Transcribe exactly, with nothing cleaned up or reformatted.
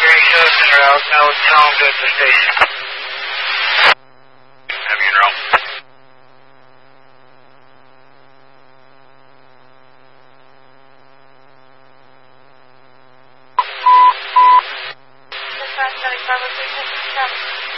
Green Coast en route. I will tell him to at the station. Have you en route. Dispatch, Bravo three six seven.